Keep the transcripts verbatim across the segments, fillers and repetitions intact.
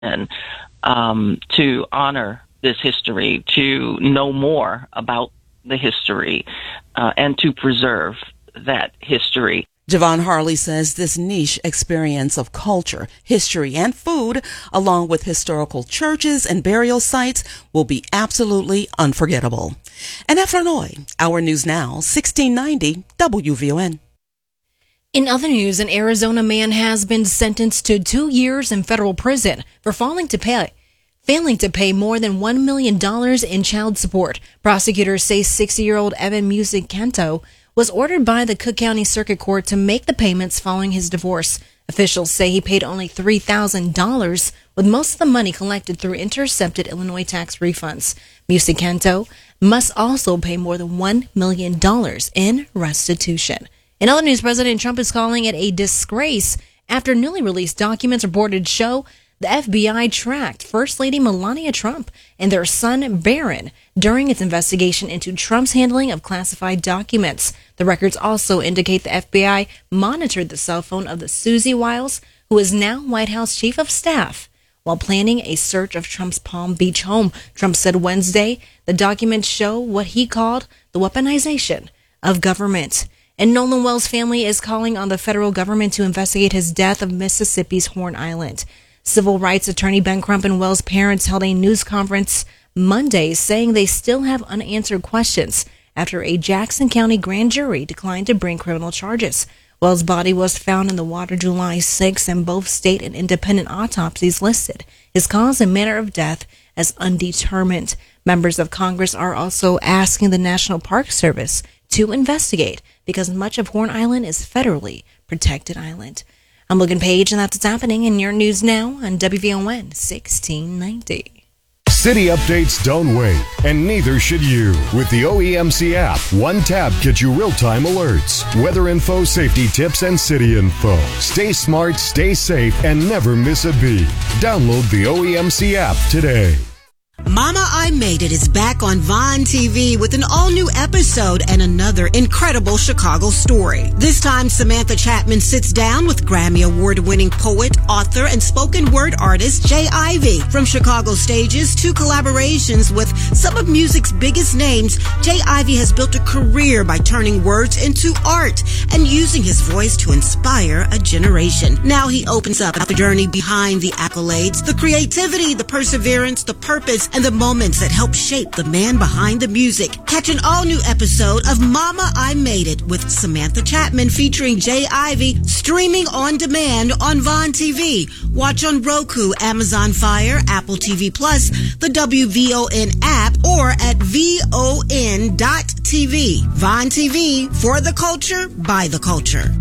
um, to honor this history, to know more about the history, uh, and to preserve that history. Javon Harley says this niche experience of culture, history, and food, along with historical churches and burial sites, will be absolutely unforgettable. And at Illinois, our news now, sixteen ninety W V O N. In other news, an Arizona man has been sentenced to two years in federal prison for failing to pay failing to pay more than one million dollars in child support. Prosecutors say sixty-year-old Evan Music Canto was ordered by the Cook County Circuit Court to make the payments following his divorce. Officials say he paid only three thousand dollars, with most of the money collected through intercepted Illinois tax refunds. Music Canto must also pay more than one million dollars in restitution. In other news, President Trump is calling it a disgrace after newly released documents reported show the F B I tracked First Lady Melania Trump and their son Barron during its investigation into Trump's handling of classified documents. The records also indicate the F B I monitored the cell phone of the Susie Wiles, who is now White House Chief of Staff, while planning a search of Trump's Palm Beach home. Trump said Wednesday the documents show what he called the weaponization of government. And Nolan Wells' family is calling on the federal government to investigate his death of Mississippi's Horn Island. Civil rights attorney Ben Crump and Wells' parents held a news conference Monday saying they still have unanswered questions after a Jackson County grand jury declined to bring criminal charges. Wells' body was found in the water July sixth, and both state and independent autopsies listed his cause and manner of death as undetermined. Members of Congress are also asking the National Park Service to investigate because much of Horn Island is federally protected island. I'm Logan Page, and that's what's happening in your news now on W V O N sixteen ninety. City updates don't wait, and neither should you. With the O E M C app, one tap gets you real-time alerts, weather info, safety tips, and city info. Stay smart, stay safe, and never miss a beat. Download the O E M C app today. Mama, I Made It is back on Vine T V with an all-new episode and another incredible Chicago story. This time, Samantha Chapman sits down with Grammy Award-winning poet, author, and spoken word artist Jay Ivey. From Chicago stages to collaborations with some of music's biggest names, Jay Ivey has built a career by turning words into art and using his voice to inspire a generation. Now he opens up the journey behind the accolades, the creativity, the perseverance, the purpose, and the moments that help shape the man behind the music. Catch an all-new episode of Mama, I Made It with Samantha Chapman featuring Jay Ivey, streaming on demand on Vine T V. Watch on Roku, Amazon Fire, Apple T V Plus, the W V O N app, or at V O N dot T V. Vine T V, for the culture, by the culture.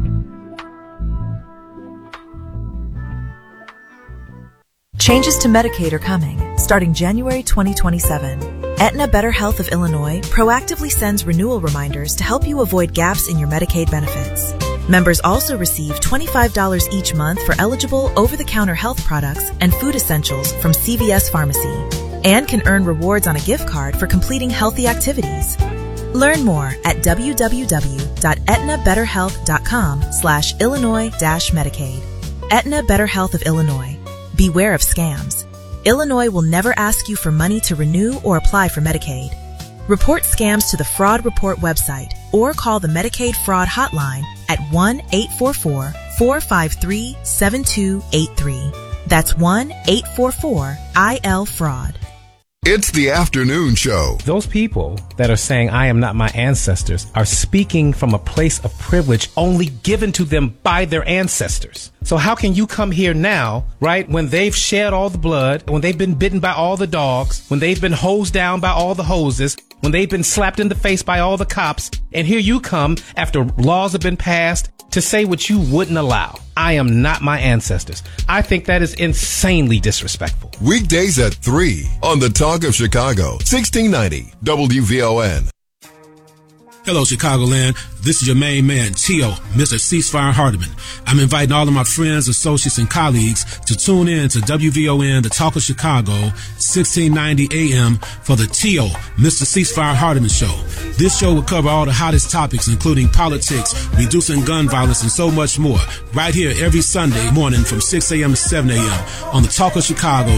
Changes to Medicaid are coming, starting January twenty twenty-seven. Aetna Better Health of Illinois proactively sends renewal reminders to help you avoid gaps in your Medicaid benefits. Members also receive twenty-five dollars each month for eligible over-the-counter health products and food essentials from C V S Pharmacy, and can earn rewards on a gift card for completing healthy activities. Learn more at w w w dot aetna better health dot com slash Illinois dash Medicaid. Aetna Better Health of Illinois. Beware of scams. Illinois will never ask you for money to renew or apply for Medicaid. Report scams to the Fraud Report website or call the Medicaid Fraud Hotline at one eight four four, four five three, seven two eight three. That's one eight four four I L fraud. It's the afternoon show. Those people that are saying I am not my ancestors are speaking from a place of privilege only given to them by their ancestors. So how can you come here now, right, when they've shed all the blood, when they've been bitten by all the dogs, when they've been hosed down by all the hoses, when they've been slapped in the face by all the cops, and here you come after laws have been passed to say what you wouldn't allow. I am not my ancestors. I think that is insanely disrespectful. Weekdays at three on the Talk of Chicago, sixteen ninety W V O N. Hello, Chicagoland. This is your main man, Tio, Mister Ceasefire Hardiman. I'm inviting all of my friends, associates, and colleagues to tune in to W V O N, the Talk of Chicago, sixteen ninety A M for the Tio, Mister Ceasefire Hardiman Show. This show will cover all the hottest topics, including politics, reducing gun violence, and so much more, right here every Sunday morning from six A M to seven A M on the Talk of Chicago,